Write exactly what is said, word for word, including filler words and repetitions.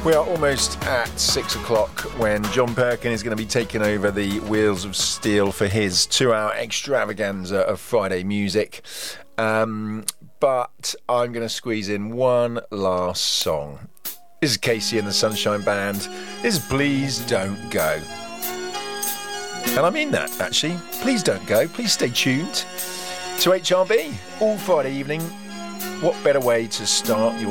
We are almost at six o'clock when John Perkin is going to be taking over the Wheels of Steel for his two-hour extravaganza of Friday music. Um, but I'm going to squeeze in one last song. This is Casey and the Sunshine Band. This is Please Don't Go. And I mean that, actually. Please don't go. Please stay tuned to H R B all Friday evening. What better way to start your